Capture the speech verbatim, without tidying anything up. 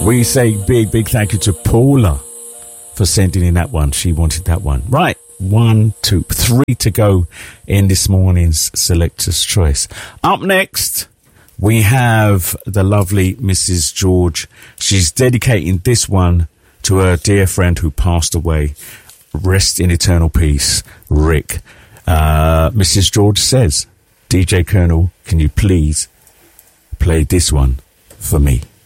We say big, big thank you to Paula for sending in that one. She wanted that one. Right. One, two, three to go in this morning's Selector's Choice. Up next, we have the lovely Missus George. She's dedicating this one to her dear friend who passed away. Rest in eternal peace, Rick. Uh, Missus George says, D J Colonel, can you please play this one for me?